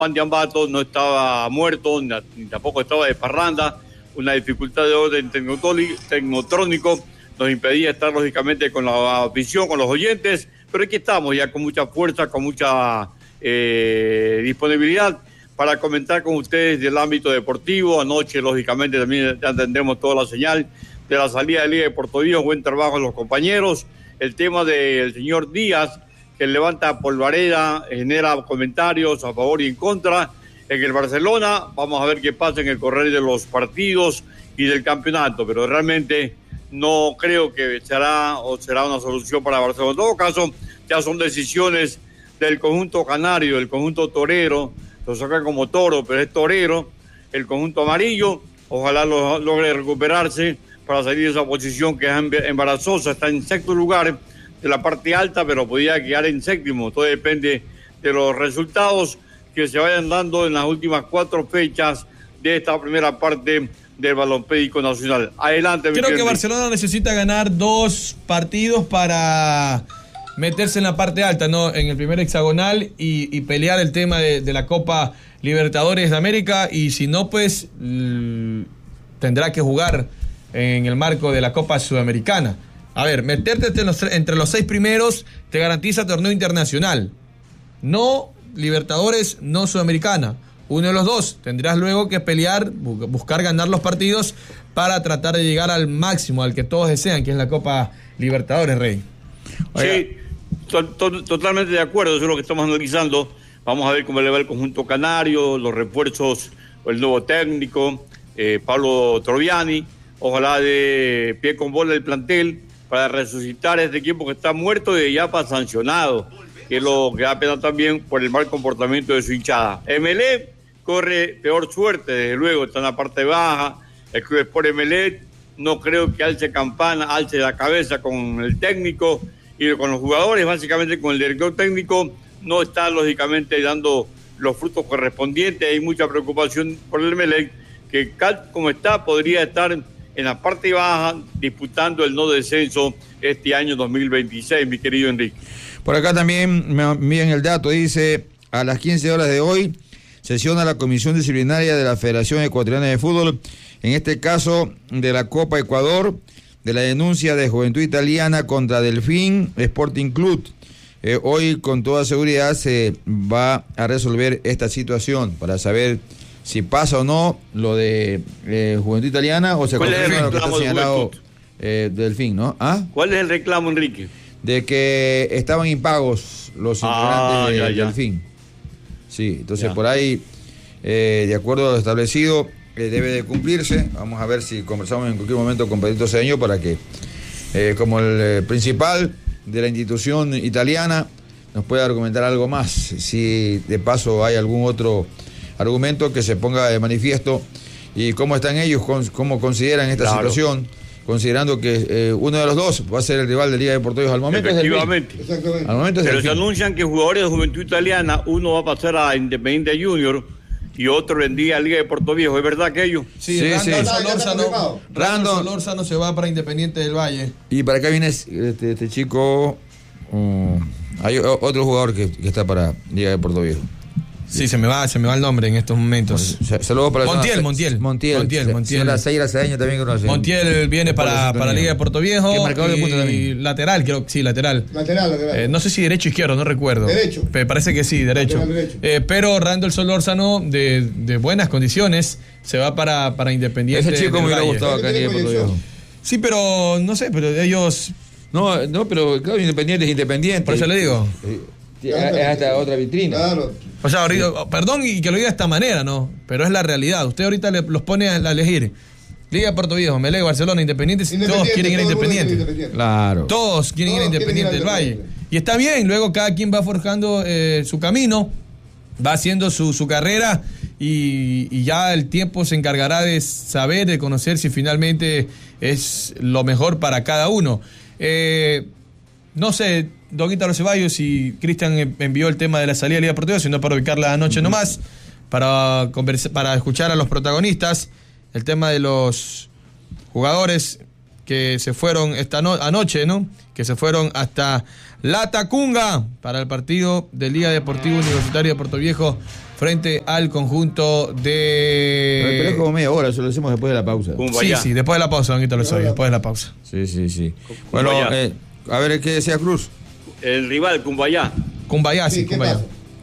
Juan de Ambato no estaba muerto, ni tampoco estaba de parranda. Una dificultad de orden tecnotrónico nos impedía estar lógicamente con la afición, con los oyentes, pero aquí estamos ya con mucha fuerza, con mucha disponibilidad para comentar con ustedes del ámbito deportivo. Anoche lógicamente también ya tendremos toda la señal de la salida de Liga de Puerto Viejo, buen trabajo de los compañeros. El tema del señor Díaz, que levanta polvareda, genera comentarios a favor y en contra. En el Barcelona, vamos a ver qué pasa en el correr de los partidos y del campeonato, pero realmente no creo que será una solución para Barcelona. En todo caso, ya son decisiones del conjunto canario, del conjunto torero, lo sacan como toro, pero es torero, el conjunto amarillo, ojalá logre recuperarse para salir de esa posición que es embarazosa, está en sexto lugar de la parte alta, pero podía quedar en séptimo. Todo depende de los resultados que se vayan dando en las últimas 4 fechas de esta primera parte del balonpédico nacional. Adelante. Creo que Barcelona necesita ganar 2 partidos para meterse en la parte alta, ¿no? En el primer hexagonal y pelear el tema de la Copa Libertadores de América, y si no, pues tendrá que jugar en el marco de la Copa Sudamericana. A ver, meterte entre los 6 primeros te garantiza torneo internacional. No Libertadores, no Sudamericana. Uno de los dos. Tendrás luego que pelear, buscar ganar los partidos para tratar de llegar al máximo, al que todos desean, que es la Copa Libertadores, Rey. Sí, totalmente de acuerdo. Eso es lo que estamos analizando. Vamos a ver cómo le va el conjunto canario, los refuerzos, el nuevo técnico, Pablo Troviani. Ojalá de pie con bola el plantel para resucitar a este equipo que está muerto y ya para sancionado, que es lo que da pena también por el mal comportamiento de su hinchada. Emelec corre peor suerte, desde luego, está en la parte baja. El Club Sport Emelec no creo que alce la cabeza con el técnico y con los jugadores, básicamente con el director técnico, no está lógicamente dando los frutos correspondientes. Hay mucha preocupación por el Emelec, que como está, podría estar en la parte baja disputando el no descenso este año 2026, mi querido Enrique. Por acá también me envían el dato, dice: a las 15 horas de hoy sesiona la Comisión Disciplinaria de la Federación Ecuatoriana de Fútbol, en este caso de la Copa Ecuador, de la denuncia de Juventud Italiana contra Delfín Sporting Club. Hoy con toda seguridad se va a resolver esta situación para saber si pasa o no lo de Juventud Italiana o se confirma lo que está señalado Delfín, ¿no? ¿Ah? ¿Cuál es el reclamo, Enrique? De que estaban impagos los integrantes de Delfín. Sí, entonces por ahí, de acuerdo a lo establecido, debe de cumplirse. Vamos a ver si conversamos en cualquier momento con Pedrito Cedeño para que, como el principal de la institución italiana, nos pueda argumentar algo más. Si de paso hay algún otro argumento que se ponga de manifiesto y cómo están ellos, cómo consideran esta situación, considerando que uno de los dos va a ser el rival de Liga de Puerto Viejo. Al momento efectivamente. Al momento pero se anuncian que jugadores de Juventud Italiana, uno va a pasar a Independiente Junior y otro vendría a Liga de Puerto Viejo. ¿Es verdad aquello? Sí. Randall Solórzano se va para Independiente del Valle. Y para acá viene este chico, hay otro jugador que está para Liga de Puerto Viejo. Sí, se me va el nombre en estos momentos. Saludos para Montiel. La Seira Cedeño también conoce. Montiel viene para Liga de Puerto Viejo. ¿Qué marcador de punta también? Y lateral, creo que sí, lateral. No sé si derecho o izquierdo, no recuerdo. Derecho. Parece que sí, derecho. Pero Randall Solórzano, de buenas condiciones, se va para Independiente. Ese chico me hubiera gustado acá en Liga de Puerto Viejo. Sí, pero no sé, pero ellos... No, pero claro, Independiente es Independiente. Por eso le digo. Es hasta otra vitrina. Claro. O sea, perdón y que lo diga de esta manera, ¿no? Pero es la realidad. Usted ahorita los pone a elegir. Liga de Puerto Viejo, Emelec, Barcelona, Independiente, todos quieren ir a Independiente. Claro. Todos quieren ir a Independiente del Valle. Y está bien, luego cada quien va forjando su camino, va haciendo su carrera y ya el tiempo se encargará de saber, de conocer si finalmente es lo mejor para cada uno. No sé, Don Ítalo Ceballos, si Cristian envió el tema de la salida de Liga Deportiva, sino para ubicarla anoche nomás, para escuchar a los protagonistas, el tema de los jugadores que se fueron anoche, ¿no? Que se fueron hasta La Tacunga para el partido de Liga Deportiva Universitaria de Puerto Viejo frente al conjunto de... Pero es como media hora, eso lo hacemos después de la pausa. Sí, después de la pausa, Don Ítalo Ceballos, después de la pausa. Sí. Bueno, a ver, ¿qué decía Cruz? El rival, Cumbayá. Cumbayá, sí, Cumbayá.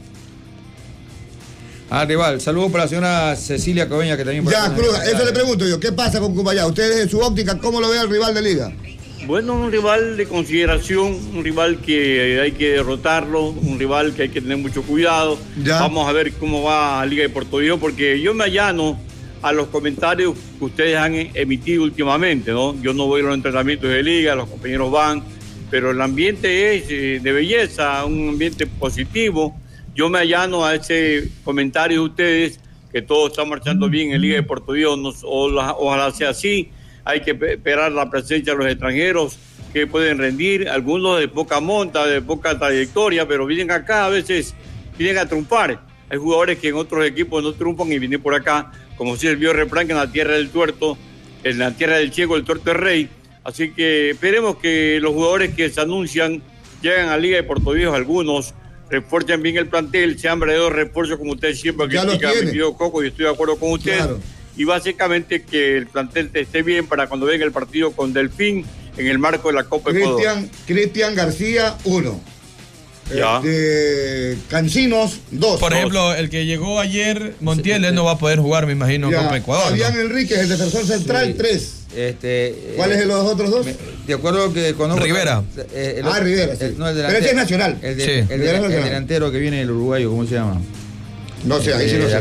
Rival, saludos para la señora Cecilia Coveña, que también... Ya, Cruz, eso le pregunto yo, ¿qué pasa con Cumbayá? Ustedes en su óptica, ¿cómo lo ve al rival de Liga? Bueno, un rival de consideración, un rival que hay que derrotarlo, un rival que hay que tener mucho cuidado. Ya. Vamos a ver cómo va Liga de Puerto Viejo, porque yo me allano a los comentarios que ustedes han emitido últimamente, ¿no? Yo no voy a los entrenamientos de Liga, los compañeros van, pero el ambiente es de belleza, un ambiente positivo. Yo me allano a ese comentario de ustedes, que todo está marchando bien en Liga de Puerto Viejo, ojalá sea así. Hay que esperar la presencia de los extranjeros que pueden rendir, algunos de poca monta, de poca trayectoria, pero vienen acá, a veces vienen a triunfar. Hay jugadores que en otros equipos no triunfan y vienen por acá, como si el vio Replan, en la tierra del tuerto, en la tierra del ciego, el tuerto es rey. Así que esperemos que los jugadores que se anuncian lleguen a Liga de Puerto Viejo, algunos refuercen bien el plantel, sean verdaderos refuerzos, como usted siempre critica, mi querido Coco, y estoy de acuerdo con usted. Claro. Y básicamente que el plantel esté bien para cuando venga el partido con Delfín en el marco de la Copa Ecuador. Cristian García, 1. Cancinos, 2. Por ejemplo, el que llegó ayer, Montiel, no va a poder jugar, me imagino, Copa Ecuador. Fabián Enríquez, el defensor central, 3. ¿Cuáles son los otros 2? De acuerdo que conozco... Rivera. Rivera, sí. Pero ese es nacional. El delantero que viene del uruguayo, ¿cómo se llama? No sé, ahí sí no sé. Da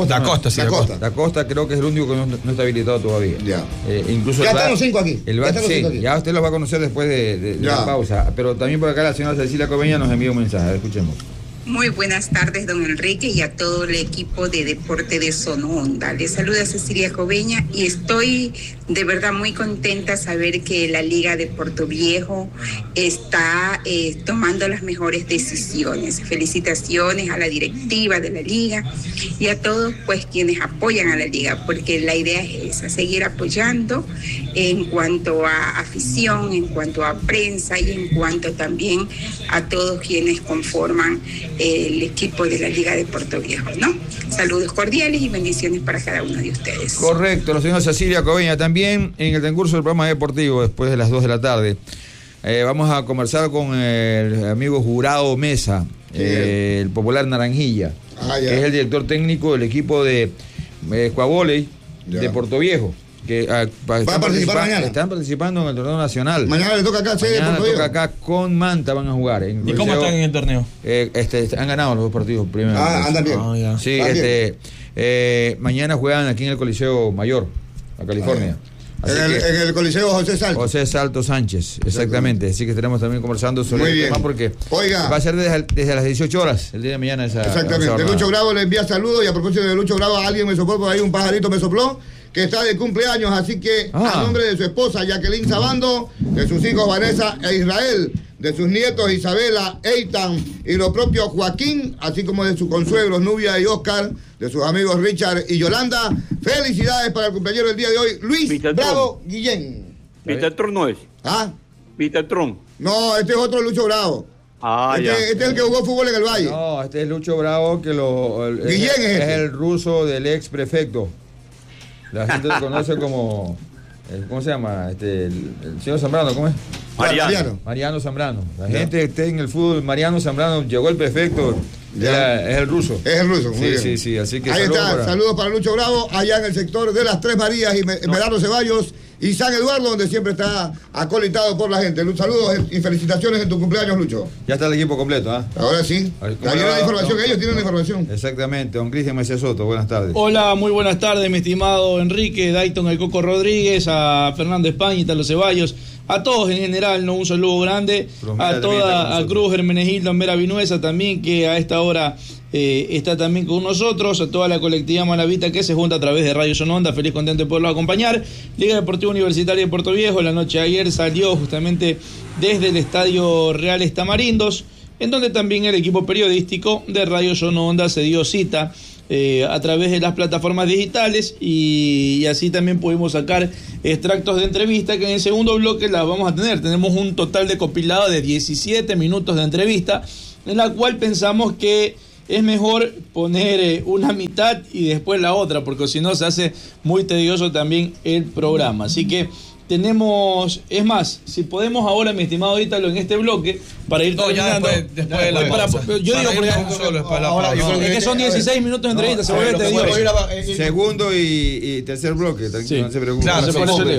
Costa creo que es el único que no está habilitado todavía. Ya. Incluso ya están los 5 aquí. Ya usted los va a conocer después de la pausa. Pero también por acá la señora Cecilia Coveña nos envía un mensaje. Escuchemos. Muy buenas tardes, don Enrique, y a todo el equipo de Deporte de Sononda. Les saluda Cecilia Coveña y estoy de verdad muy contenta de saber que la Liga de Puerto Viejo está tomando las mejores decisiones. Felicitaciones a la directiva de la Liga y a todos pues quienes apoyan a la Liga, porque la idea es esa, seguir apoyando en cuanto a afición, en cuanto a prensa y en cuanto también a todos quienes conforman el equipo de la Liga de Puerto Viejo, ¿no? Saludos cordiales y bendiciones para cada uno de ustedes. Correcto, la señora Cecilia Coveña también en el transcurso del programa deportivo después de las 2 de la tarde. Vamos a conversar con el amigo Jurado Mesa, el popular Naranjilla, que es el director técnico del equipo de Escuavoley de Puerto Viejo. Que va a participar mañana. Están participando en el torneo nacional. Mañana le toca acá, mañana le toca acá con Manta, van a jugar. ¿Y cómo están en el torneo? Han ganado los 2 partidos primero. Andan bien. Sí, mañana juegan aquí en el Coliseo Mayor, a California. En el Coliseo José Salto. José Salto Sánchez, exactamente. Así que estaremos también conversando sobre el tema porque va a ser desde las 18 horas el día de mañana. Exactamente. Lucho Bravo le envía saludos y a propósito de Lucho Bravo, alguien me sopló por ahí, un pajarito me sopló, que está de cumpleaños, así que a nombre de su esposa Jacqueline Sabando, de sus hijos Vanessa e Israel, de sus nietos Isabela, Eitan y lo propio Joaquín, así como de sus consuegros Nubia y Oscar, de sus amigos Richard y Yolanda. Felicidades para el cumpleañero del día de hoy, Luis Bravo Guillén. Vitatron no es. Vitatron. No, este es otro Lucho Bravo. Este es el que jugó fútbol en el Valle. No, este es Lucho Bravo, que Guillén es el ruso del ex prefecto. La gente lo conoce como, ¿cómo se llama? El señor Zambrano, ¿cómo es? Mariano Zambrano. La gente esté en el fútbol, Mariano Zambrano, llegó el prefecto, es el ruso. Es el ruso, muy bien. Sí, así que ahí está, saludos para Lucho Bravo, allá en el sector de las Tres Marías y Medardo Ceballos y San Eduardo, donde siempre está acolitado por la gente. Saludos y felicitaciones en tu cumpleaños, Lucho. Ya está el equipo completo, ¿ah? Ahora sí. Ahí la información, ellos tienen la información. Exactamente, don Cristian Macías Soto, buenas tardes. Hola, muy buenas tardes, mi estimado Enrique, Dayton, el Coco Rodríguez, a Fernando España y Talo Ceballos, a todos en general, ¿no? Un saludo grande, a Cruz Hermenegildo en Vera Vinuesa también, que a esta hora está también con nosotros, a toda la colectividad malavita que se junta a través de Radio Sononda, feliz, contento de poderlo acompañar. Liga Deportiva Universitaria de Puerto Viejo, la noche de ayer salió justamente desde el Estadio Reales Tamarindos, en donde también el equipo periodístico de Radio Sononda se dio cita a través de las plataformas digitales y así también pudimos sacar extractos de entrevista que en el segundo bloque las vamos a tener. Tenemos un total de compilado de 17 minutos de entrevista en la cual pensamos que es mejor poner una mitad y después la otra, porque si no se hace muy tedioso también el programa. Así que tenemos, es más, si podemos ahora, mi estimado Ítalo, en este bloque, para ir terminando. Después de la pausa. Yo digo, porque ahora, es que son 16 minutos de entrevista, se vuelve tedioso. Segundo y tercer bloque, tranquilo, no se preocupe. Claro,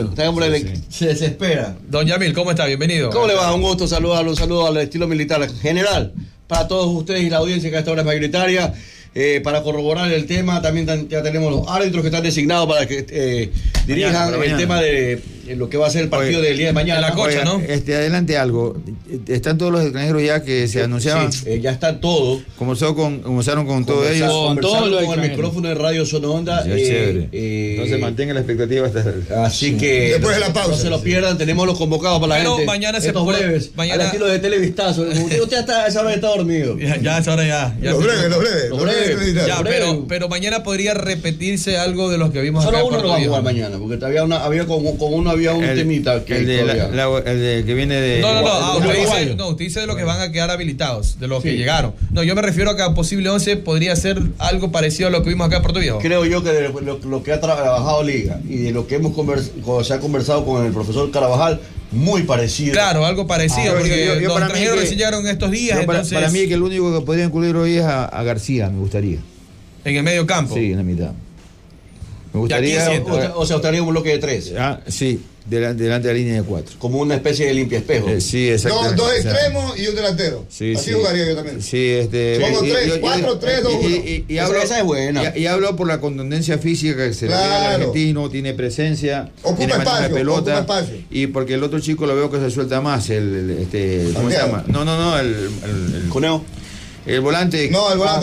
se desespera. Don Yamil, ¿cómo está? Bienvenido. ¿Cómo le va? Un gusto saludarlo, un saludo al estilo militar general para todos ustedes y la audiencia que a esta hora es mayoritaria. Para corroborar el tema, también ya tenemos los árbitros que están designados para que dirijan el tema de lo que va a ser el partido del día de mañana. La cocha, ¿no? Adelante algo. Están todos los extranjeros ya que se anunciaban. Sí, ya están todos. Comenzaron con todos ellos. Con todos con el micrófono de Radio Sononda. Entonces mantengan la expectativa hasta así que después de la pausa. No se lo pierdan, tenemos los convocados para la gente. Mañana estos breves, al estilo de Televistazo. Usted hasta esa hora está dormido. Ya esa hora ya. Los breves. Ya, pero mañana podría repetirse algo de los que vimos solo acá. Solo uno no va a jugar mañana, porque había un temita que el de que viene de... Usted dice de los que van a quedar habilitados, de los que llegaron. No, yo me refiero a que a posible 11 podría ser algo parecido a lo que vimos acá en Puerto Viejo. Creo yo que de lo que ha trabajado Liga y de lo que se ha conversado con el profesor Carabajal, muy parecido. Claro, algo parecido, porque los extranjeros recién llegaron estos días. Para mí que el único que podría incluir hoy es a García, me gustaría. ¿En el medio campo? Sí, en la mitad. Me gustaría... O sea, estaría un bloque de 3. Sí, delante de la línea de 4. Como una especie de limpia espejo. Sí, exacto. Dos extremos y un delantero. Sí, así jugaría yo también. Sí, Pongo 3, 4, 3, 2, 1. Esa es buena. Y hablo por la contundencia física que se le ve al argentino, tiene presencia, tiene manejo de pelota. Y porque el otro chico lo veo que se suelta más, ¿cómo se llama? No, el Conejo. El volante. No, el volante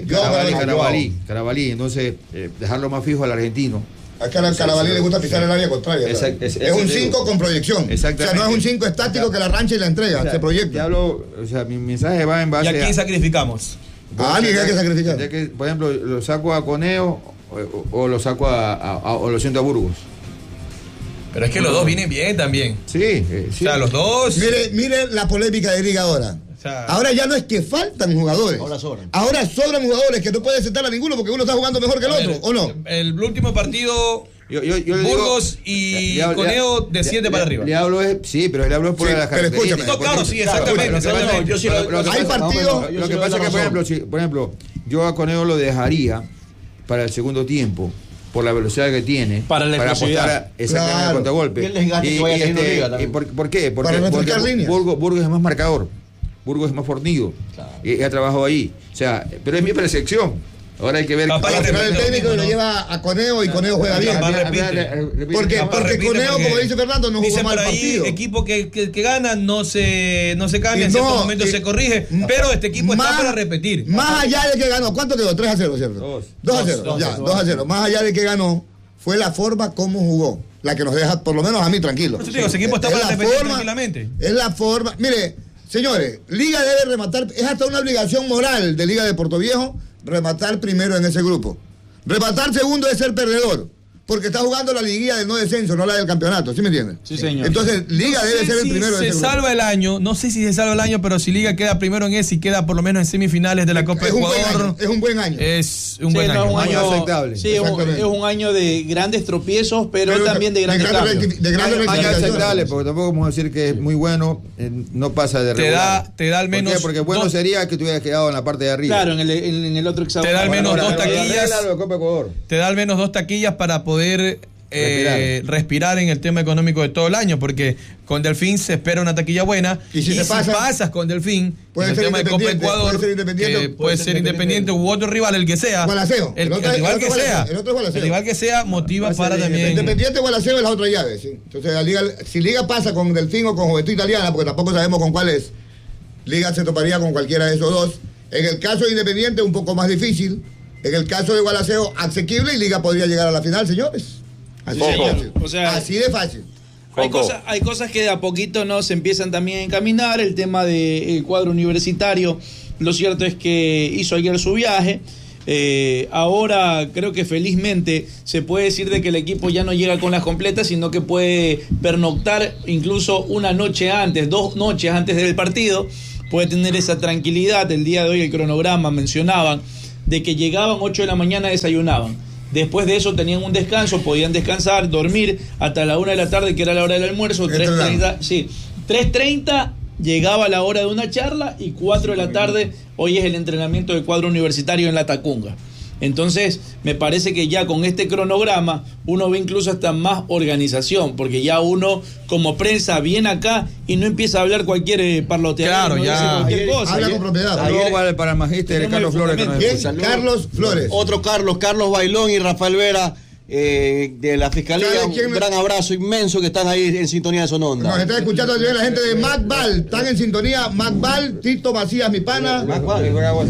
Carabalí. Entonces, dejarlo más fijo al argentino. A Carabalí le gusta pisar el área contraria. Es un 5 con proyección. O sea, no es un 5 estático que la rancha y la entrega, se proyecta. Te hablo, mi mensaje va en base a... ¿Y a quién sacrificamos? A alguien hay que sacrificar. Por ejemplo, lo saco a Coneo o lo saco o lo siento a Burgos. Pero es que los dos vienen bien también. Sí. O sea, los dos... Mire la polémica de Liga ahora. Ahora ya no es que faltan jugadores. Ahora sobran jugadores que no pueden sentar a ninguno porque uno está jugando mejor que el otro, ¿o no? El último partido, Burgos y Coneo de 7 para arriba. Le hablo pero le hablo por las características. No, claro, sí, exactamente. Hay partidos. Lo que pasa es que, por ejemplo, yo a Coneo lo dejaría para el segundo tiempo. Por la velocidad que tiene para apostar exactamente al contragolpe. ¿Por qué? Porque Burgos es más marcador. Burgos es más fornido. Y ha trabajado ahí. O sea, pero es mi percepción. Ahora hay que ver. El técnico lo lleva a Coneo y Coneo juega bien. Porque Coneo, como dice Fernando, no jugó mal partido. Equipo que gana no se cambia, en ciertos momentos se corrige, pero este equipo está para repetir. Más allá de que ganó, ¿cuánto quedó? 3-0, ¿cierto? 2-0. Más allá de que ganó, fue la forma como jugó. La que nos deja, por lo menos a mí, tranquilo. Por eso digo, ese equipo está para repetir tranquilamente. Es la forma. Mire, señores, Liga debe rematar, es hasta una obligación moral de Liga de Puerto Viejo rematar primero en ese grupo. Rematar segundo es ser perdedor, porque está jugando la liguilla del no descenso, no la del campeonato, ¿sí me entiendes? Sí, señor. Entonces, Liga debe ser el primero en ese grupo. Se salva el año, no sé si se salva el año, pero si Liga queda primero en ese y queda por lo menos en semifinales de la Copa de Ecuador. Es un buen año. Es un buen año. Un año aceptable. Sí, es un año de grandes tropiezos, pero también de grandes cambios. De grandes año aceptable, porque tampoco podemos decir que es muy bueno, no pasa de regular. Te da al menos... ¿Por qué? Porque bueno sería que tú hubieras quedado en la parte de arriba. Claro, en el otro examen. Te da al menos 2 taquillas. Te da al menos 2 taquillas para poder... respirar en el tema económico de todo el año, porque con Delfín se espera una taquilla buena y si pasas con Delfín en el tema de Copa Ecuador, puede ser independiente u otro rival, el que sea, el rival que sea motiva para también Independiente o Gualaceo es la otra llave, ¿sí? Entonces si Liga pasa con Delfín o con Juventud Italiana, porque tampoco sabemos con cuál es, Liga se toparía con cualquiera de esos dos. En el caso de Independiente un poco más difícil, en el caso de Gualaceo asequible y Liga podría llegar a la final, señores. Así de fácil. Hay cosas que de a poquito no se empiezan también a encaminar. El tema del cuadro universitario, lo cierto es que hizo ayer su viaje. Ahora creo que felizmente se puede decir de que el equipo ya no llega con las completas, sino que puede pernoctar incluso una noche antes, 2 noches antes del partido, puede tener esa tranquilidad. El día de hoy el cronograma mencionaban de que llegaban 8 de la mañana, desayunaban. Después de eso tenían un descanso, podían descansar, dormir hasta la 1 de la tarde, que era la hora del almuerzo. 3:30 llegaba la hora de una charla y 4 de la tarde, hoy es el entrenamiento del cuadro universitario en La Tacunga. Entonces, me parece que ya con este cronograma uno ve incluso hasta más organización, porque ya uno como prensa viene acá y no empieza a hablar cualquier parloteador. Claro, ya. Cualquier cosa. Habla con propiedad. Saludos para el magíster Carlos Flores. Carlos Flores. Otro Carlos Bailón y Rafael Vera. De la Fiscalía, un gran abrazo inmenso que están ahí en sintonía de Sononda. Nos están escuchando también la gente de Macbal, están en sintonía. Macbal, Tito Macías, mi pana. Macbal.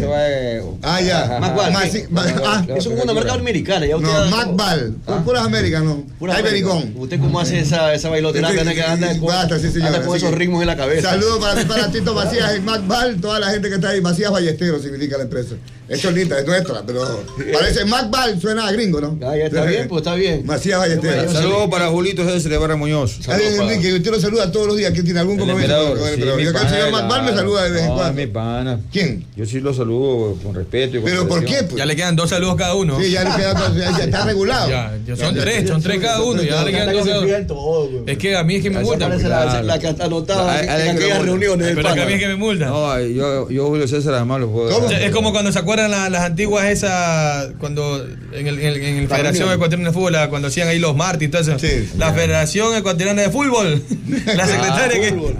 Ya. Macbal. Eso es como una marca americana. No, Macbal. Puras Américas, no. Hay Bericón. ¿Usted cómo hace esa bailoterapia? Anda con esos ritmos en la cabeza. Saludos para mi pana Tito Macías en Macbal, toda la gente que está ahí. Macías Ballesteros significa la empresa. Es chorlita, es nuestra, pero parece Macbal, suena a gringo, ¿no? Ya está bien, pues está bien. Macías Ballesteros. Saludos para Julito César de Barra Muñoz. Enrique, usted lo saluda todos los días. ¿Quién tiene algún compromiso con el emperador? Y acá el señor Macbal me saluda de vez en cuando. Mi pana. ¿Quién? Yo sí lo saludo con respeto. ¿Pero por qué? Ya le quedan 2 saludos cada uno. Sí, ya le quedan 2, ya está regulado. Ya son 3 cada uno. Ya le quedan 2 cada uno. Es que a mí es que me multan. La que está anotada en aquellas reuniones. Pero que a mí es que me multan. No, yo Julio César además lo puedo. Es como cuando se acuerdan las antiguas esas, cuando en el Federación Ecuatoriana de Fútbol, cuando hacían ahí los martes y todo eso. Sí, la Federación Ecuatoriana de Fútbol. La secretaria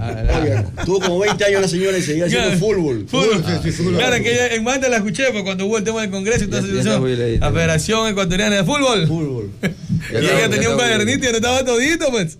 que. Tuvo como 20 años la señora y seguía haciendo fútbol. Claro, que en Manta la escuché, pues cuando hubo el tema del Congreso y toda esa situación. La Federación Ecuatoriana de Fútbol. Y ella tenía un cuadernito y anotaba todito, pues.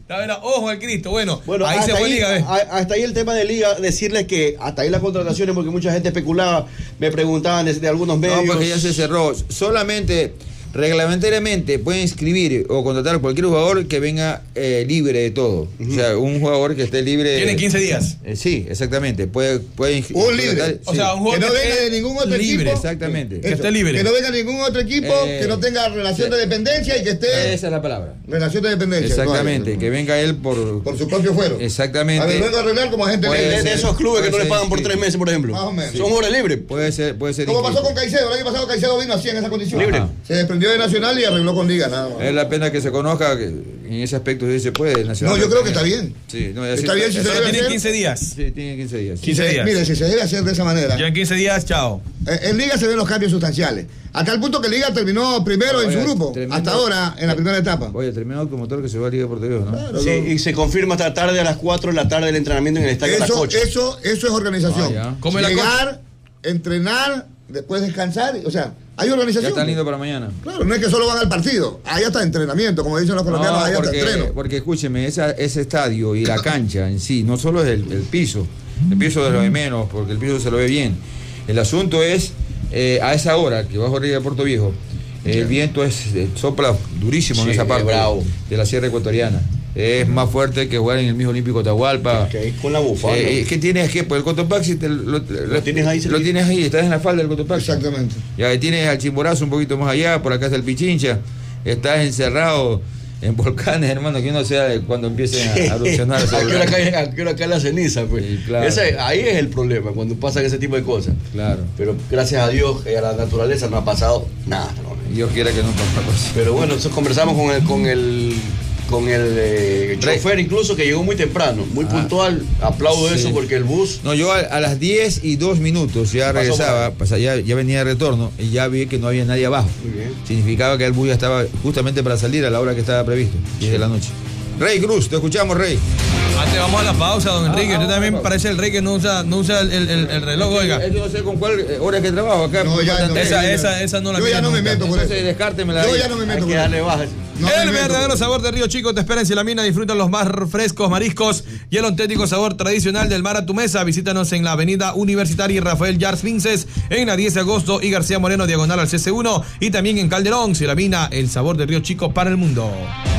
Ojo al Cristo. Bueno, ahí se fue Liga. Hasta ahí el tema de Liga, decirles que hasta ahí las contrataciones, porque mucha gente especulaba, me preguntaban de algunos medios. No, porque ya se cerró. Solamente, reglamentariamente, pueden inscribir o contratar a cualquier jugador que venga libre de todo. O sea, un jugador que esté libre. Tiene 15 días. Sí, exactamente. Puede un libre. O sea, un jugador que no venga de ningún otro libre, equipo. Exactamente. Que esté libre. Que no venga de ningún otro equipo, que no tenga relación de dependencia y que esté. Esa es la palabra. Relación de dependencia. Exactamente. Que venga él por su propio fuero. Exactamente. A ver, vengo a arreglar como agente libre. De esos clubes que no le pagan por 3 meses, por ejemplo. Más o menos. Son jugadores libres. Puede ser. Como pasó con Caicedo. El año pasado Caicedo vino así en esa condición. Libre. Se desprendió de Nacional y arregló con Liga, nada más. Es la pena que se conozca que en ese aspecto sí se puede. Nacional, no, yo creo que está bien. Sí, está bien si se debe tiene hacer. 15 días. Sí, tiene 15 días. 15 días. Mire, si se debe hacer de esa manera. Ya en 15 días, chao. En Liga se ven los cambios sustanciales. Hasta el punto que Liga terminó primero en su grupo. Hasta ahora, en la primera etapa. Oye, terminó el motor que se va a Liga de Portugués, ¿no? Claro, sí, y se confirma esta tarde a las 4 de la tarde el entrenamiento en el estadio Las Cochas. Eso es organización. Llegar, entrenar, después descansar. O sea, hay organización. Ya está lindo para mañana. Claro, no es que solo van al partido. Allá está entrenamiento, como dicen los colombianos, allá está entreno. Porque escúcheme, ese estadio y la cancha en sí, no solo es el piso. El piso se lo ve menos, porque el piso se lo ve bien. El asunto es, a esa hora que bajo Río de Puerto Viejo, el viento sopla durísimo en esa parte de la Sierra Ecuatoriana. Es más fuerte que jugar en el mismo Olímpico Atahualpa. Con la bufanda. ¿Qué tienes que? Pues el Cotopaxi lo tienes ahí. Lo tienes ahí, estás en la falda del Cotopaxi. Exactamente. Ya ahí tienes al Chimborazo un poquito más allá, por acá está el Pichincha. Estás encerrado en volcanes, hermano, que uno sea cuando empiecen a erupcionar. ¿A qué hora cae la ceniza? Pues? Sí, claro. Ahí es el problema, cuando pasan ese tipo de cosas. Claro. Pero gracias a Dios y a la naturaleza no ha pasado nada. Dios quiera que no pase cosas. Pero bueno, nosotros conversamos con el chofer incluso, que llegó muy temprano, muy puntual. Aplaudo eso porque el bus. No, yo a las 10:02 ya regresaba, ya venía de retorno y ya vi que no había nadie abajo. Muy bien. Significaba que el bus ya estaba justamente para salir a la hora que estaba previsto, 10 de la noche. Rey Cruz, te escuchamos, Rey. Antes vamos a la pausa, don Enrique. Usted también parece el Rey que no usa el reloj, oiga. Yo no sé con cuál hora que trabajo acá. No, esa no la yo ya no me meto con eso. Descártemela. Yo ya no me meto con eso. El verdadero sabor de Río Chico te espera en Cilamina. Disfruta los más frescos mariscos y el auténtico sabor tradicional del mar a tu mesa. Visítanos en la avenida Universitaria y Rafael Yars Vinces en la 10 de agosto y García Moreno diagonal al CC1 y también en Calderón. Cilamina, el sabor de Río Chico para el mundo.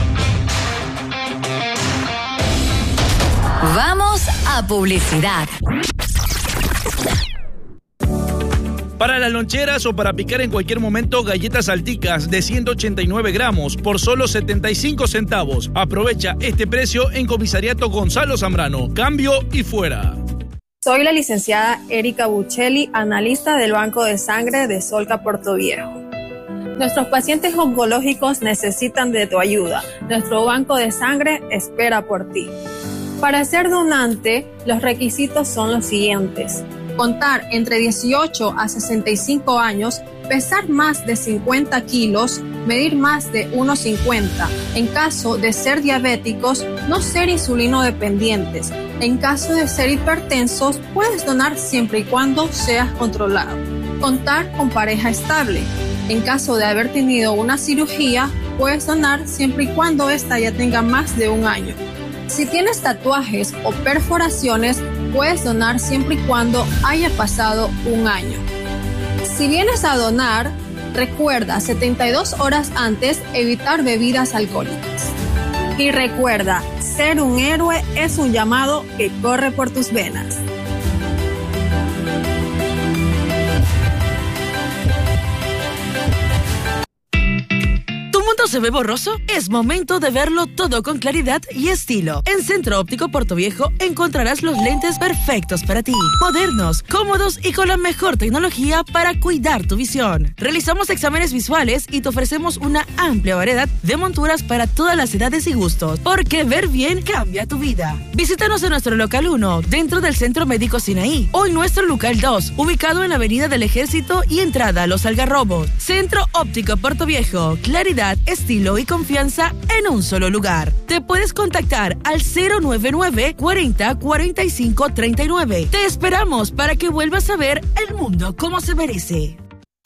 Vamos a publicidad. Para las loncheras o para picar en cualquier momento, galletas salticas de 189 gramos por solo 75 centavos. Aprovecha este precio en Comisariato Gonzalo Zambrano. Cambio y fuera. Soy la licenciada Erika Buccelli, analista del Banco de Sangre de Solca Portoviejo. Nuestros pacientes oncológicos necesitan de tu ayuda. Nuestro banco de sangre espera por ti. Para ser donante, los requisitos son los siguientes: contar entre 18 a 65 años, pesar más de 50 kilos, medir más de 1,50. En caso de ser diabéticos, no ser insulino dependientes. En caso de ser hipertensos, puedes donar siempre y cuando seas controlado. Contar con pareja estable. En caso de haber tenido una cirugía, puedes donar siempre y cuando ésta ya tenga más de 1 año. Si tienes tatuajes o perforaciones, puedes donar siempre y cuando haya pasado 1 año. Si vienes a donar, recuerda 72 horas antes evitar bebidas alcohólicas. Y recuerda, ser un héroe es un llamado que corre por tus venas. ¿Se ve borroso? Es momento de verlo todo con claridad y estilo. En Centro Óptico Portoviejo encontrarás los lentes perfectos para ti. Modernos, cómodos y con la mejor tecnología para cuidar tu visión. Realizamos exámenes visuales y te ofrecemos una amplia variedad de monturas para todas las edades y gustos. Porque ver bien cambia tu vida. Visítanos en nuestro local 1, dentro del Centro Médico Sinaí, o en nuestro local 2, ubicado en la Avenida del Ejército y entrada a Los Algarrobos. Centro Óptico Portoviejo, claridad, estilo y confianza en un solo lugar. Te puedes contactar al 099 40 45 39. Te esperamos para que vuelvas a ver el mundo como se merece.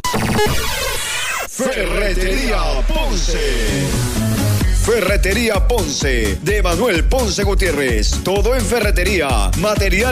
Ferretería Ponce. Ferretería Ponce, de Manuel Ponce Gutiérrez. Todo en ferretería, material